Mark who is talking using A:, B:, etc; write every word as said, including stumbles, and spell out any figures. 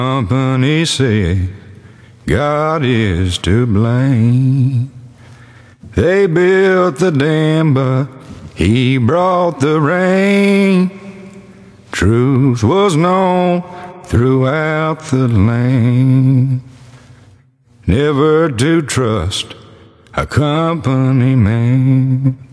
A: Company said God is to blame. They built the dam, but he brought the rain. Truth was known throughout the land. Never to trust a company man.